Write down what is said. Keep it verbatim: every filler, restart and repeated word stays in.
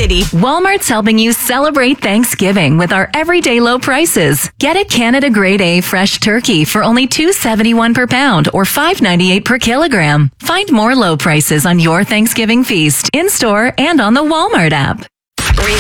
City. Walmart's helping you celebrate Thanksgiving with our everyday low prices. Get a Canada Grade A fresh turkey for only two dollars and seventy-one cents per pound or five dollars and ninety-eight cents per kilogram. Find more low prices on your Thanksgiving feast in-store and on the Walmart app.